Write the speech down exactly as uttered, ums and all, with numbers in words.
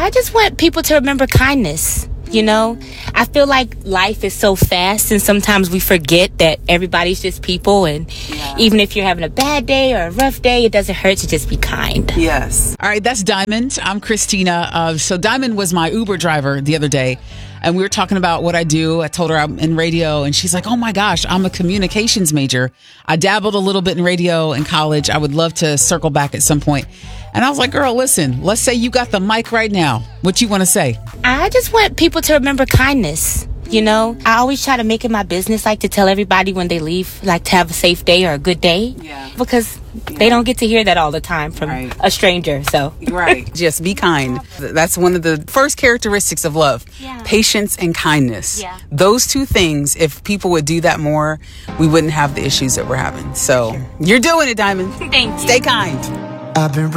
I just want people to remember kindness. You know, I feel like life is so fast, and sometimes we forget that everybody's just people. And yeah. even if you're having a bad day or a rough day, it doesn't hurt to just be kind. Yes. All right, that's Diamond. I'm Christina. Uh, so Diamond was my Uber driver the other day, and we were talking about what I do. I told her I'm in radio, and she's like, oh my gosh, I'm a communications major. I dabbled a little bit in radio in college. I would love to circle back at some point. And I was like, girl, listen, let's say you got the mic right now. What you want to say? I just want people to remember kindness. You know, I always try to make it my business, like to tell everybody when they leave, like to have a safe day or a good day. Yeah. Because yeah. they don't get to hear that all the time from right. a stranger. So right. Just be kind. That's one of the first characteristics of love. Yeah. Patience and kindness. Yeah. Those two things, if people would do that more, we wouldn't have the issues that we're having. So you're doing it, Diamond. Thank you. Stay kind. I've been